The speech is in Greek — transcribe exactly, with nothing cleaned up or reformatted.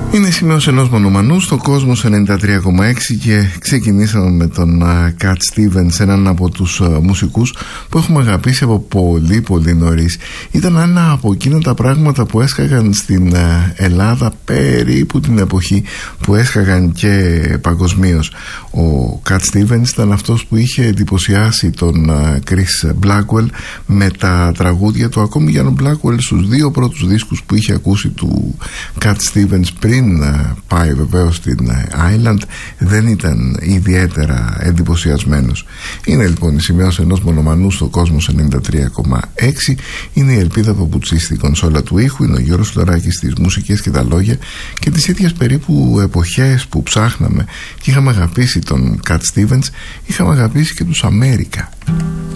Είναι σημείος ενός μονομανού στο Κόσμος ενενήντα τρία κόμμα έξι και ξεκινήσαμε με τον uh, Cat Stevens, έναν από τους uh, μουσικούς που έχουμε αγαπήσει από πολύ πολύ νωρίς. Ήταν ένα από εκείνα τα πράγματα που έσκαγαν στην uh, Ελλάδα περίπου την εποχή που έσκαγαν και παγκοσμίως. Ο Cat Stevens ήταν αυτός που είχε εντυπωσιάσει τον uh, Chris Blackwell με τα τραγούδια του. Ακόμη για τον Blackwell στους δύο πρώτους δίσκους που είχε ακούσει του Cat Stevens πριν να πάει βεβαίως στην Island δεν ήταν ιδιαίτερα εντυπωσιασμένος. Είναι λοιπόν η σημείωση ενός μονομανού στο Κόσμος ενενήντα τρία κόμμα έξι. Είναι η Ελπίδα Παπουτσή στη κονσόλα του ήχου. Είναι ο Γιώργος Φλωράκης στις μουσικές και τα λόγια, και τις ίδιες περίπου εποχές που ψάχναμε και είχαμε αγαπήσει τον Cat Stevens, είχαμε αγαπήσει και τους Αμέρικα.